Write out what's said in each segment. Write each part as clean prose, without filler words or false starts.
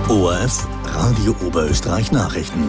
ORF Radio Oberösterreich Nachrichten.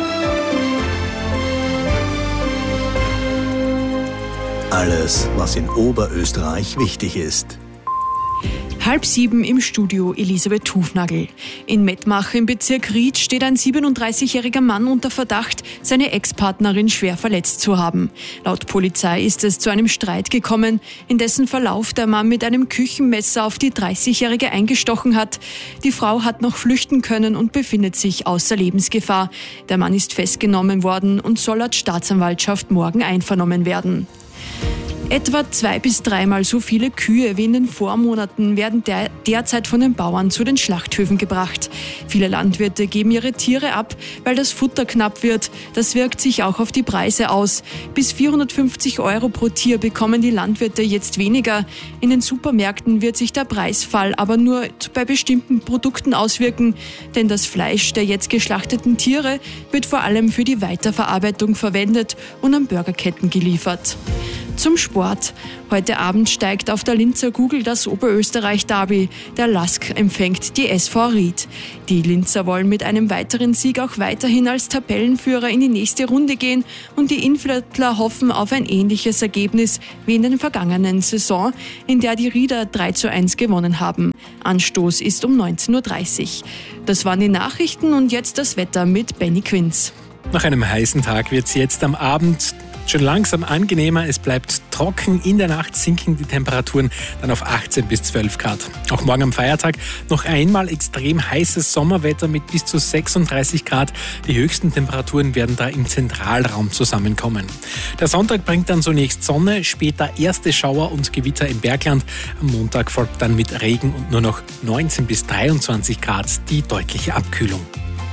Alles, was in Oberösterreich wichtig ist. 6:30 im Studio Elisabeth Hufnagel. In Mettmach im Bezirk Ried steht ein 37-jähriger Mann unter Verdacht, seine Ex-Partnerin schwer verletzt zu haben. Laut Polizei ist es zu einem Streit gekommen, in dessen Verlauf der Mann mit einem Küchenmesser auf die 30-jährige eingestochen hat. Die Frau hat noch flüchten können und befindet sich außer Lebensgefahr. Der Mann ist festgenommen worden und soll laut Staatsanwaltschaft morgen einvernommen werden. Etwa 2- bis 3-mal so viele Kühe wie in den Vormonaten werden derzeit von den Bauern zu den Schlachthöfen gebracht. Viele Landwirte geben ihre Tiere ab, weil das Futter knapp wird. Das wirkt sich auch auf die Preise aus. Bis 450 € pro Tier bekommen die Landwirte jetzt weniger. In den Supermärkten wird sich der Preisfall aber nur bei bestimmten Produkten auswirken. Denn das Fleisch der jetzt geschlachteten Tiere wird vor allem für die Weiterverarbeitung verwendet und an Burgerketten geliefert. Zum Sport. Heute Abend steigt auf der Linzer Gugel das Oberösterreich-Derby. Der LASK empfängt die SV Ried. Die Linzer wollen mit einem weiteren Sieg auch weiterhin als Tabellenführer in die nächste Runde gehen und die Innviertler hoffen auf ein ähnliches Ergebnis wie in der vergangenen Saison, in der die Rieder 3:1 gewonnen haben. Anstoß ist um 19:30 Uhr. Das waren die Nachrichten und jetzt das Wetter mit Benny Quinz. Nach einem heißen Tag wird es jetzt am Abend schon langsam angenehmer. Es bleibt trocken. In der Nacht sinken die Temperaturen dann auf 18 bis 12 Grad. Auch morgen am Feiertag noch einmal extrem heißes Sommerwetter mit bis zu 36 Grad. Die höchsten Temperaturen werden da im Zentralraum zusammenkommen. Der Sonntag bringt dann zunächst Sonne, später erste Schauer und Gewitter im Bergland. Am Montag folgt dann mit Regen und nur noch 19 bis 23 Grad die deutliche Abkühlung.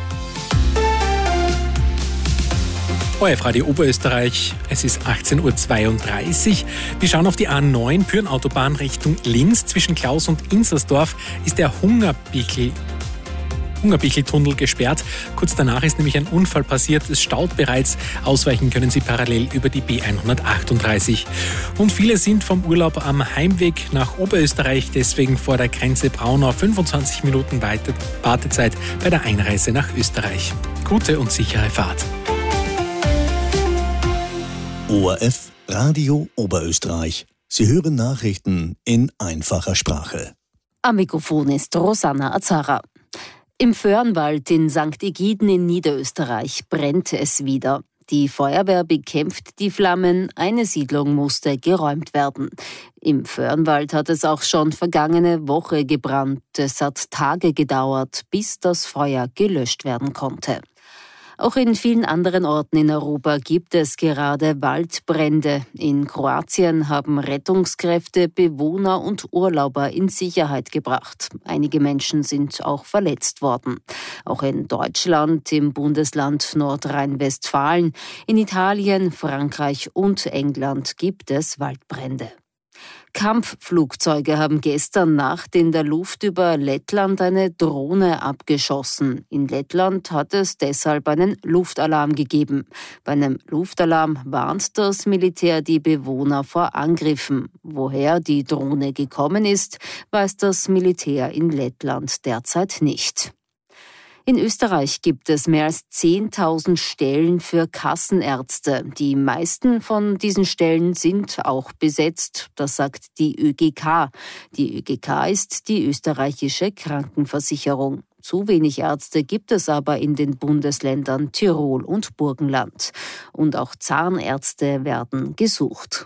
ORF Radio Oberösterreich, es ist 18:32 Uhr. Wir schauen auf die A9 Pyhrn-Autobahn Richtung Linz. Zwischen Klaus und Insersdorf ist der Hungerbichl-Tunnel gesperrt. Kurz danach ist nämlich ein Unfall passiert. Es staut bereits. Ausweichen können Sie parallel über die B138. Und viele sind vom Urlaub am Heimweg nach Oberösterreich. Deswegen vor der Grenze Braunau 25 Minuten Wartezeit bei der Einreise nach Österreich. Gute und sichere Fahrt. ORF Radio Oberösterreich. Sie hören Nachrichten in einfacher Sprache. Am Mikrofon ist Rosanna Azara. Im Föhrenwald in St. Egiden in Niederösterreich brennt es wieder. Die Feuerwehr bekämpft die Flammen, eine Siedlung musste geräumt werden. Im Föhrenwald hat es auch schon vergangene Woche gebrannt. Es hat Tage gedauert, bis das Feuer gelöscht werden konnte. Auch in vielen anderen Orten in Europa gibt es gerade Waldbrände. In Kroatien haben Rettungskräfte Bewohner und Urlauber in Sicherheit gebracht. Einige Menschen sind auch verletzt worden. Auch in Deutschland, im Bundesland Nordrhein-Westfalen, in Italien, Frankreich und England gibt es Waldbrände. Kampfflugzeuge haben gestern Nacht in der Luft über Lettland eine Drohne abgeschossen. In Lettland hat es deshalb einen Luftalarm gegeben. Bei einem Luftalarm warnt das Militär die Bewohner vor Angriffen. Woher die Drohne gekommen ist, weiß das Militär in Lettland derzeit nicht. In Österreich gibt es mehr als 10.000 Stellen für Kassenärzte. Die meisten von diesen Stellen sind auch besetzt, das sagt die ÖGK. Die ÖGK ist die österreichische Krankenversicherung. Zu wenig Ärzte gibt es aber in den Bundesländern Tirol und Burgenland. Und auch Zahnärzte werden gesucht.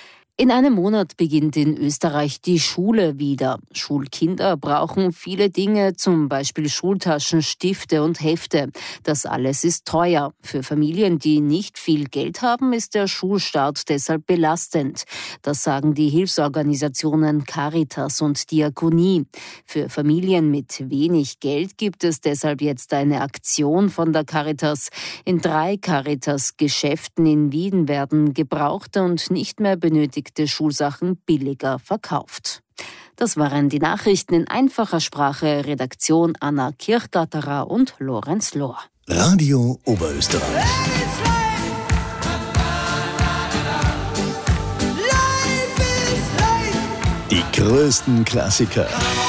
In einem Monat beginnt in Österreich die Schule wieder. Schulkinder brauchen viele Dinge, zum Beispiel Schultaschen, Stifte und Hefte. Das alles ist teuer. Für Familien, die nicht viel Geld haben, ist der Schulstart deshalb belastend. Das sagen die Hilfsorganisationen Caritas und Diakonie. Für Familien mit wenig Geld gibt es deshalb jetzt eine Aktion von der Caritas. In 3 Caritas-Geschäften in Wien werden gebrauchte und nicht mehr benötigte Schulsachen billiger verkauft. Das waren die Nachrichten in einfacher Sprache. Redaktion Anna Kirchgatterer und Lorenz Lohr. Radio Oberösterreich. Die größten Klassiker.